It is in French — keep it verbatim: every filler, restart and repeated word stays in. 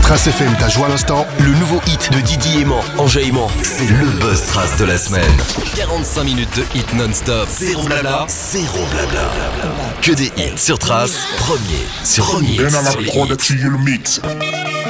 Trace F M t'a joué à l'instant, le nouveau hit de Didi Aimant, Enjaillement. C'est le buzz Trace de la semaine. quarante-cinq minutes de hit non-stop. Zéro blabla, zéro blabla. Que des hits sur Trace, premier sur premier. And I like product you mix.